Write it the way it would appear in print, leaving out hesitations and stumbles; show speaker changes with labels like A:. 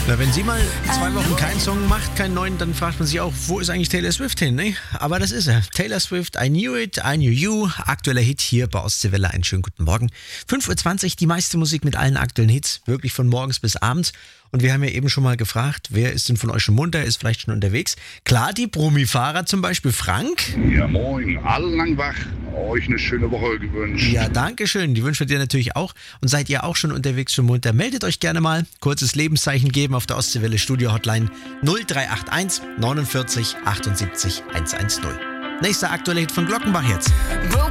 A: Na, wenn sie mal 2 Wochen keinen Song macht, keinen neuen, dann fragt man sich auch, wo ist eigentlich Taylor Swift hin, ne? Aber das ist er. Taylor Swift, I Knew It, I Knew You. Aktueller Hit hier bei Ostseewelle. Einen schönen guten Morgen. 5.20 Uhr, die meiste Musik mit allen aktuellen Hits. Wirklich von morgens bis abends. Und wir haben ja eben schon mal gefragt, wer ist denn von euch schon munter, ist vielleicht schon unterwegs? Klar, die Brummi-Fahrer, zum Beispiel Frank.
B: Ja, moin, alle lang wach. Euch eine schöne Woche gewünscht.
A: Ja, danke schön. Die wünschen wir dir natürlich auch. Und seid ihr auch schon unterwegs, schon munter? Meldet euch gerne mal. Kurzes Lebenszeichen geben auf der Ostseewelle Studio Hotline 0381 49 78 110. Nächster aktueller Hit von Glockenbach jetzt.